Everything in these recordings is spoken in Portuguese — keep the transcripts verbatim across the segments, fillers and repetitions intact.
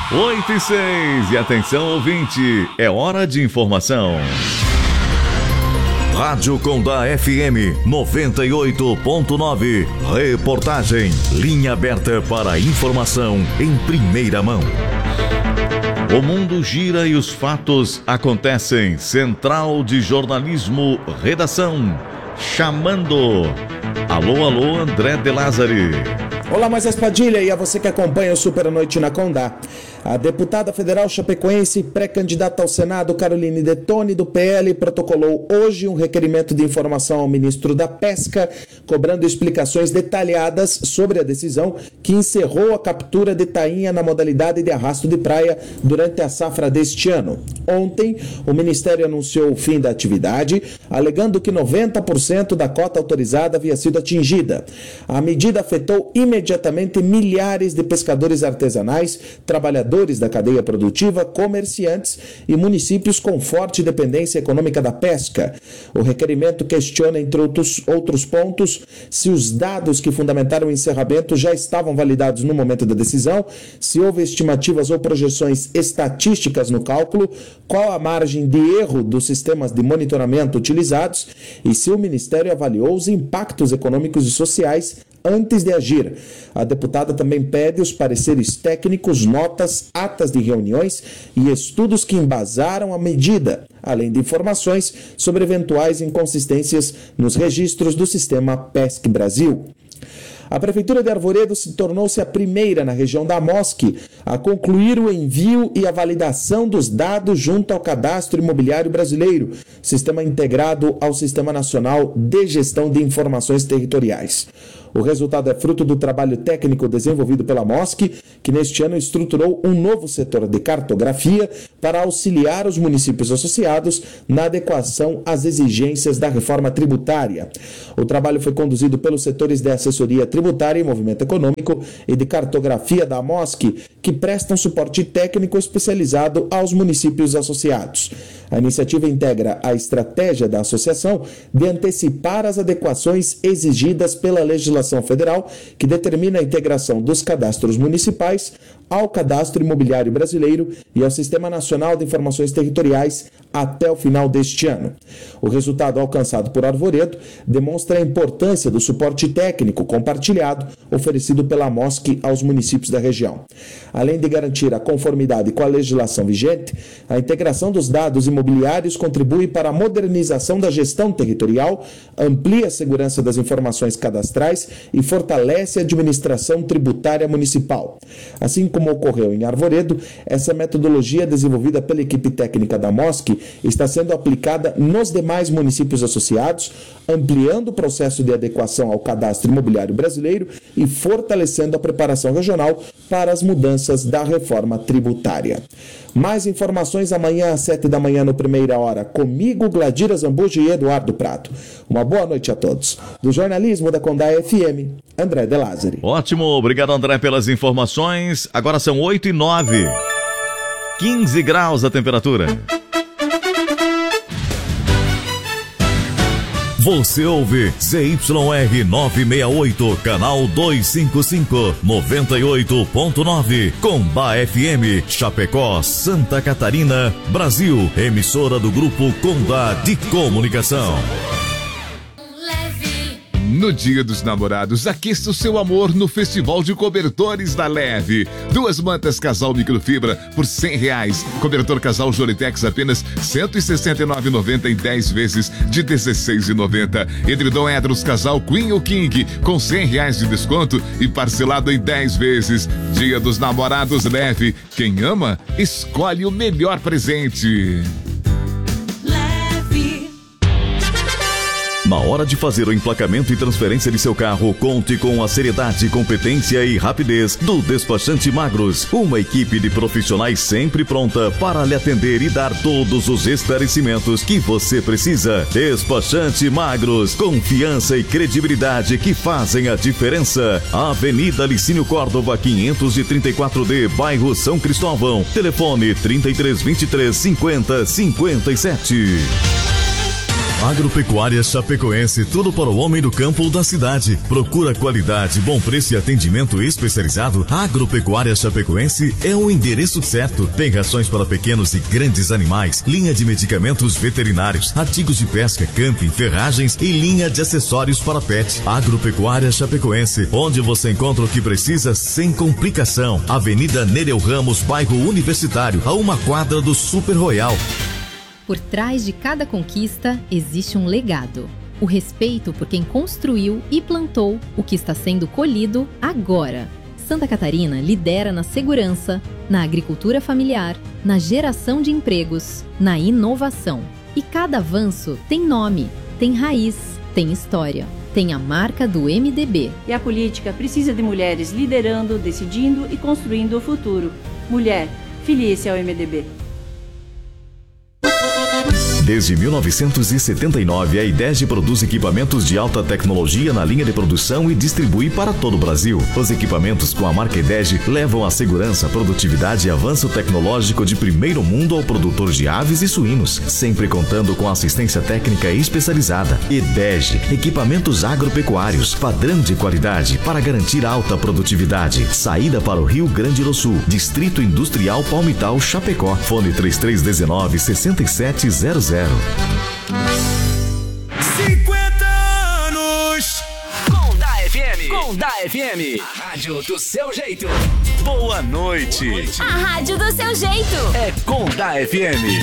oito e seis, e atenção ouvinte, é hora de informação. Rádio Condá F M noventa e oito ponto nove, reportagem, linha aberta para informação em primeira mão. O mundo gira e os fatos acontecem. Central de Jornalismo, redação, chamando. Alô, alô, André de Lázari. Olá, Moisés Padilha, e a você que acompanha o Super Noite na Condá. A deputada federal chapecoense, pré-candidata ao Senado, Caroline Detoni, do P L, protocolou hoje um requerimento de informação ao ministro da Pesca, cobrando explicações detalhadas sobre a decisão que encerrou a captura de tainha na modalidade de arrasto de praia durante a safra deste ano. Ontem, o Ministério anunciou o fim da atividade, alegando que noventa por cento da cota autorizada havia sido atingida. A medida afetou imediatamente milhares de pescadores artesanais, trabalhadores da cadeia produtiva, comerciantes e municípios com forte dependência econômica da pesca. O requerimento questiona, entre outros, outros pontos, se os dados que fundamentaram o encerramento já estavam validados no momento da decisão, se houve estimativas ou projeções estatísticas no cálculo, qual a margem de erro dos sistemas de monitoramento utilizados e se o Ministério avaliou os impactos econômicos e sociais antes de agir. A deputada também pede os pareceres técnicos, notas, atas de reuniões e estudos que embasaram a medida, além de informações sobre eventuais inconsistências nos registros do sistema Pesque Brasil. A Prefeitura de Arvoredo se tornou-se a primeira na região da Mosque a concluir o envio e a validação dos dados junto ao Cadastro Imobiliário Brasileiro, sistema integrado ao Sistema Nacional de Gestão de Informações Territoriais. O resultado é fruto do trabalho técnico desenvolvido pela Mosque, que neste ano estruturou um novo setor de cartografia para auxiliar os municípios associados na adequação às exigências da reforma tributária. O trabalho foi conduzido pelos setores de assessoria tributária e movimento econômico e de cartografia da Mosque, que prestam suporte técnico especializado aos municípios associados. A iniciativa integra a estratégia da associação de antecipar as adequações exigidas pela legislação federal, que determina a integração dos cadastros municipais ao Cadastro Imobiliário Brasileiro e ao Sistema Nacional de Informações Territoriais até o final deste ano. O resultado alcançado por Arvoredo demonstra a importância do suporte técnico compartilhado oferecido pela Mosque aos municípios da região. Além de garantir a conformidade com a legislação vigente, a integração dos dados imobiliários contribui para a modernização da gestão territorial, amplia a segurança das informações cadastrais e fortalece a administração tributária municipal. Assim como ocorreu em Arvoredo, essa metodologia desenvolvida pela equipe técnica da Mosque está sendo aplicada nos demais municípios associados, ampliando o processo de adequação ao Cadastro Imobiliário Brasileiro e fortalecendo a preparação regional para as mudanças da reforma tributária. Mais informações amanhã às sete da manhã no Primeira Hora, comigo, Gladira Zambujo e Eduardo Prato. Uma boa noite a todos. Do jornalismo da Condá F M, André de Lázari. Ótimo, obrigado André pelas informações. Agora são oito e nove, quinze graus a temperatura. Você ouve C Y R novecentos e sessenta e oito, canal duzentos e cinquenta e cinco, noventa e oito ponto nove, Condá F M, Chapecó, Santa Catarina, Brasil, emissora do Grupo Condá de Comunicação. No Dia dos Namorados, aqueça o seu amor no Festival de Cobertores da Leve. Duas mantas casal microfibra por cem reais. Cobertor casal Joritex apenas cento e sessenta e nove reais e noventa centavos em dez vezes de dezesseis reais e noventa centavos. Edredom Edros casal Queen ou King com cem reais de desconto e parcelado em dez vezes. Dia dos Namorados Leve. Quem ama, escolhe o melhor presente. Na hora de fazer o emplacamento e transferência de seu carro, conte com a seriedade, competência e rapidez do Despachante Magros. Uma equipe de profissionais sempre pronta para lhe atender e dar todos os esclarecimentos que você precisa. Despachante Magros, confiança e credibilidade que fazem a diferença. Avenida Licínio Córdova, quinhentos e trinta e quatro D, bairro São Cristóvão. Telefone trinta e três, vinte e três, cinquenta, cinquenta e sete. Agropecuária Chapecoense, tudo para o homem do campo ou da cidade. Procura qualidade, bom preço e atendimento especializado? Agropecuária Chapecoense é o endereço certo. Tem rações para pequenos e grandes animais, linha de medicamentos veterinários, artigos de pesca, camping, ferragens e linha de acessórios para pet. Agropecuária Chapecoense, onde você encontra o que precisa sem complicação. Avenida Nereu Ramos, bairro Universitário, a uma quadra do Super Royal. Por trás de cada conquista existe um legado. O respeito por quem construiu e plantou o que está sendo colhido agora. Santa Catarina lidera na segurança, na agricultura familiar, na geração de empregos, na inovação. E cada avanço tem nome, tem raiz, tem história, tem a marca do M D B. E a política precisa de mulheres liderando, decidindo e construindo o futuro. Mulher, filie-se ao M D B. Desde mil novecentos e setenta e nove, a IDEG produz equipamentos de alta tecnologia na linha de produção e distribui para todo o Brasil. Os equipamentos com a marca IDEG levam a segurança, produtividade e avanço tecnológico de primeiro mundo ao produtor de aves e suínos, sempre contando com assistência técnica especializada. IDEG, equipamentos agropecuários, padrão de qualidade para garantir alta produtividade. Saída para o Rio Grande do Sul, Distrito Industrial Palmital, Chapecó. Fone três três um nove, seis sete zero zero. cinquenta anos Conda F M. Conda F M. A rádio do seu jeito. Boa noite. Boa noite. A rádio do seu jeito. É Conda F M.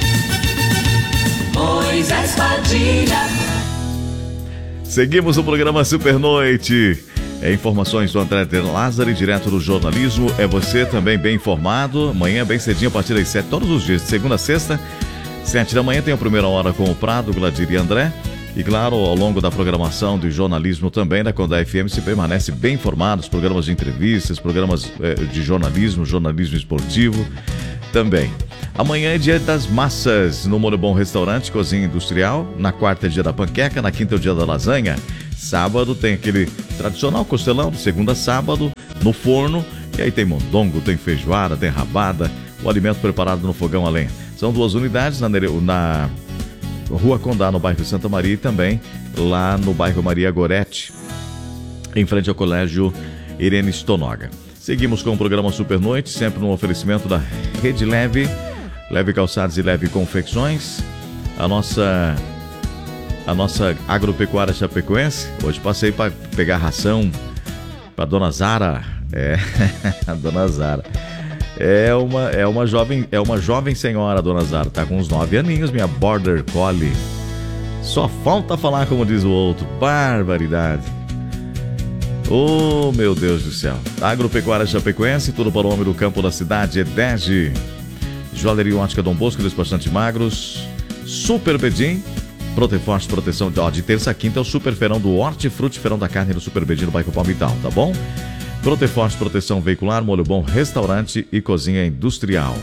Moisés Padilha. Seguimos o programa Super Noite. É, informações do André de Lázaro, direto do jornalismo. É você também bem informado. Amanhã bem cedinho, a partir das sete, todos os dias, de segunda a sexta. Sete da manhã tem a primeira hora com o Prado, Gladir e André. E claro, ao longo da programação de jornalismo também da Conda F M, se permanece bem informado, os programas de entrevistas, programas eh, de jornalismo, jornalismo esportivo também. Amanhã é dia das massas no Molho Bom Restaurante, Cozinha Industrial. Na quarta é dia da panqueca, na quinta é o dia da lasanha. Sábado tem aquele tradicional costelão, de segunda a sábado, no forno. E aí tem mondongo, tem feijoada, tem rabada, o alimento preparado no fogão a lenha. São duas unidades na, na Rua Condá, no bairro Santa Maria, e também lá no bairro Maria Gorete, em frente ao Colégio Irene Stonoga. Seguimos com o programa Super Noite, sempre no oferecimento da Rede Leve, Leve Calçados e Leve Confecções, a nossa, a nossa agropecuária chapecoense. Hoje passei para pegar ração para Dona Zara, é, a Dona Zara. É uma, é, uma jovem, é uma jovem senhora, Dona Zara. Tá com uns nove aninhos, minha Border Collie. Só falta falar como diz o outro. Barbaridade. Oh, meu Deus do céu. Agropecuária Chapecoense, tudo para o homem do campo da cidade. EDEG. Joalheria Ótica Dom Bosco, Despachante Magros. Super Bedim. Proteforte Proteção. Ó, de terça a quinta é o Super Feirão do Hortifruti, Feirão da Carne do Super Bedim, no bairro Palmital, tá bom? Proteforte Proteção Veicular, Molho Bom Restaurante e Cozinha Industrial.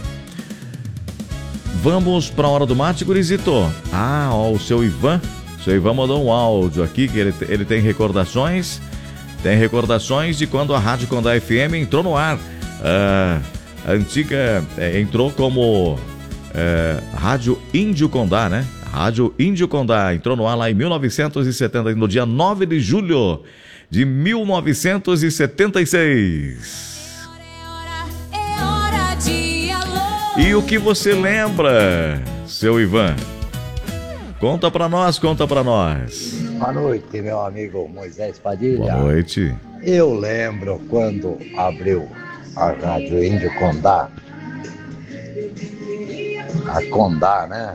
Vamos para a hora do mate, gurizito. Ah, ó, o seu Ivan. O seu Ivan mandou um áudio aqui, que ele, ele tem recordações. Tem recordações de quando a Rádio Conda F M entrou no ar. Ah, a antiga é, entrou como é, Rádio Índio Condá, né? Rádio Índio Condá entrou no ar lá em mil novecentos e setenta, no dia nove de julho de mil novecentos e setenta e seis. E o que você lembra, seu Ivan? Conta pra nós, conta pra nós. Boa noite, meu amigo Moisés Padilha. Boa noite. Eu lembro quando abriu a Rádio Índio Condá. A Condá, né?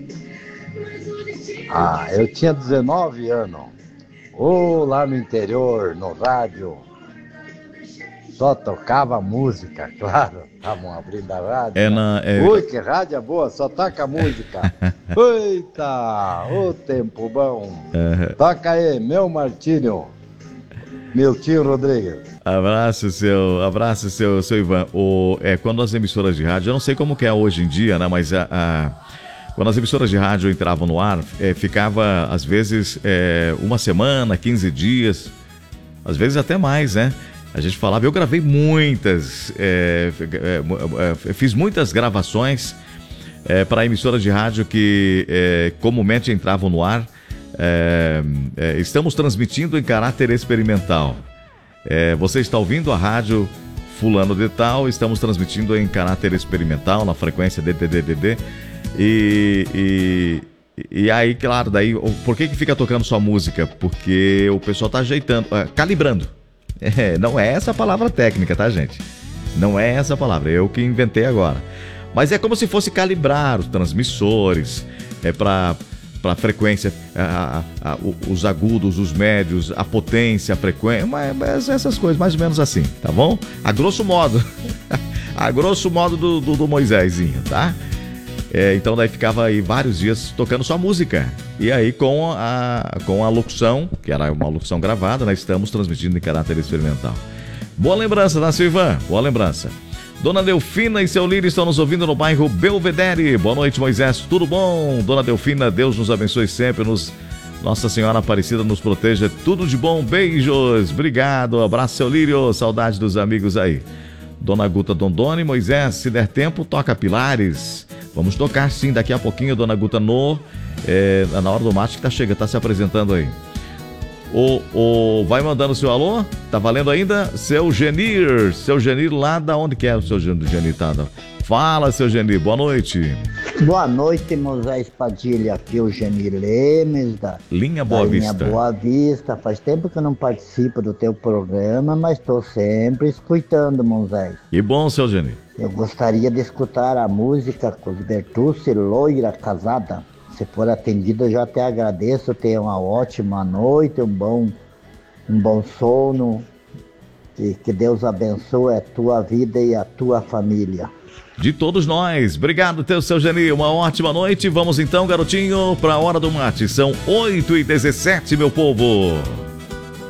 Ah, eu tinha dezenove anos. Ou oh, lá no interior, no rádio, só tocava música, claro. Estavam abrindo a rádio. É na, é... Ui, que rádio boa, só toca música. Eita, ô tempo bom. Uhum. Toca aí, meu Martinho, meu tio Rodrigues. Abraço, seu, abraço, seu, seu Ivan. O, é, quando as emissoras de rádio, eu não sei como que é hoje em dia, né, mas a... a... Quando as emissoras de rádio entravam no ar, é, ficava, às vezes, é, uma semana, quinze dias, às vezes até mais, né? A gente falava, eu gravei muitas, é, é, é, fiz muitas gravações é, para emissoras de rádio que é, comumente entravam no ar. É, é, estamos transmitindo em caráter experimental. É, você está ouvindo a rádio fulano de tal, estamos transmitindo em caráter experimental, na frequência D D D D D. E, e, e aí, claro, daí, por que que fica tocando só música? Porque o pessoal está ajeitando, é, calibrando. É, não é essa a palavra técnica, tá, gente? Não é essa a palavra, eu que inventei agora. Mas é como se fosse calibrar os transmissores, é para para a frequência, a, a, a, os agudos, os médios, a potência, a frequência, mas essas coisas, mais ou menos assim, tá bom? A grosso modo, a grosso modo do, do, do Moisésinho, tá? É, então daí ficava aí vários dias tocando só música. E aí com a, com a locução, que era uma locução gravada, nós estamos transmitindo em caráter experimental. Boa lembrança, tá, Silvan? Boa lembrança. Dona Delfina e seu Lírio estão nos ouvindo no bairro Belvedere. Boa noite, Moisés. Tudo bom? Dona Delfina, Deus nos abençoe sempre. Nos... Nossa Senhora Aparecida nos proteja. Tudo de bom. Beijos. Obrigado. Abraço, seu Lírio. Saudade dos amigos aí. Dona Guta Dondoni, Moisés, se der tempo, toca Pilares. Vamos tocar sim daqui a pouquinho, Dona Guta, no, é, na hora do mate que tá chegando, tá se apresentando aí. O, o, vai mandando o seu alô, tá valendo ainda? Seu Genir, seu Genir lá da onde que é o seu Genir, tá? Fala, seu Genir, boa noite. Boa noite, Moisés Padilha, aqui o Genir Lemes da Linha Boa da Vista. Linha Boa Vista, faz tempo que eu não participo do teu programa, mas estou sempre escutando, Moisés. Que bom, seu Genir. Eu gostaria de escutar a música Cosbertucci, Loira Casada. Se for atendido, eu já até agradeço. Tenha uma ótima noite, um bom, um bom sono. E que Deus abençoe a tua vida e a tua família. De todos nós. Obrigado, teu seu Geni. Uma ótima noite. Vamos então, garotinho, para a hora do mate. São oito e dezessete, meu povo.